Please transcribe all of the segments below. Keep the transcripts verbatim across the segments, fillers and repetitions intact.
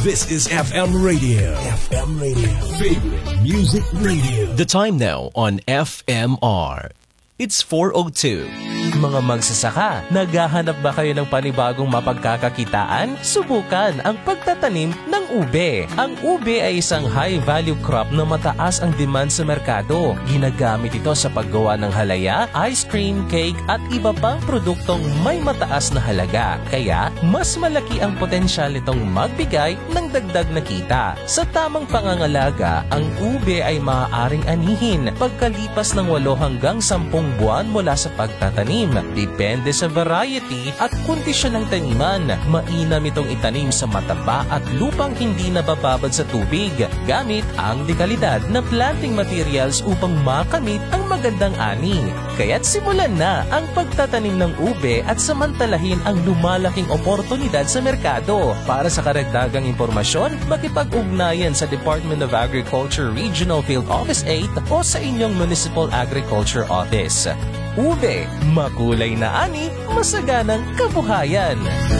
This is F M Radio. F M Radio. Favorite Music Radio. The time now on F M R. It's four oh two. Mga magsasaka, naghahanap ba kayo ng panibagong mapagkakakitaan? Subukan ang pagtatanim ng ube. Ang ube ay isang high-value crop na mataas ang demand sa merkado. Ginagamit ito sa paggawa ng halaya, ice cream, cake at iba pang produktong may mataas na halaga. Kaya, mas malaki ang potensyal nitong magbigay ng dagdag na kita. Sa tamang pangangalaga, ang ube ay maaaring anihin pagkalipas ng walo hanggang sampung buwan mula sa pagtatanim. Depende sa variety at kondisyon ng taniman. Mainam itong itanim sa mataba at lupang hindi nabababad sa tubig gamit ang dekalidad na planting materials upang makamit ang magandang ani. Kaya't simulan na ang pagtatanim ng ube at samantalahin ang lumalaking oportunidad sa merkado. Para sa karagdagang impormasyon, makipag-ugnayan sa Department of Agriculture Regional Field Office eight o sa inyong Municipal Agriculture Office. Ube, makulay na ani, masaganang kabuhayan.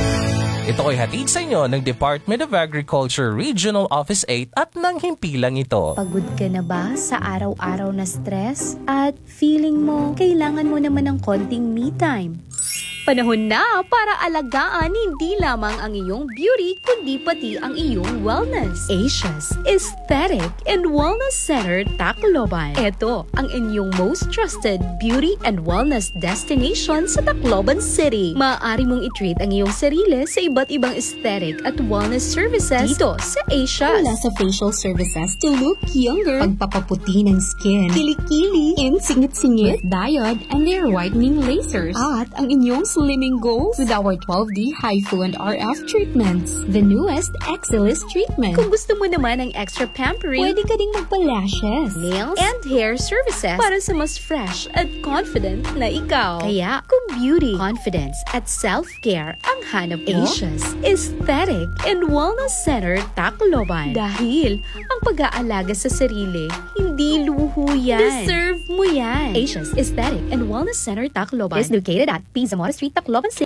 Ito ay hatid sa inyo ng Department of Agriculture Regional Office eight at ng himpilang ito. Pagod ka na ba sa araw-araw na stress? At feeling mo, kailangan mo naman ng konting me time? Panahon na para alagaan hindi lamang ang iyong beauty kundi pati ang iyong wellness. Asia's Aesthetic and Wellness Center, Tacloban. Ito ang inyong most trusted beauty and wellness destination sa Tacloban City. Maaari mong i-treat ang iyong sarili sa iba't ibang aesthetic at wellness services dito sa Asia's. Mula sa facial services to look younger, pagpapaputi ng skin, kilikili, and singit-singit, diode, and hair whitening lasers. At ang inyong slimming goals with our twelve D high-fluent R F treatments. The newest Exilis treatment. Kung gusto mo naman ng extra pampering, Pwede ka ding magpa-lashes, nails, and hair services para sa mas fresh at confident na ikaw. Kaya, kung beauty, confidence, at self-care ang hanap mo, Asia's Aesthetic and Wellness Center, Tacloban. Dahil ang pag-aalaga sa sarili, hindi luho yan. Deserve mo yan. Asia's Aesthetic and Wellness Center, Tacloban is located at P. Zamora Street, Tacloban City.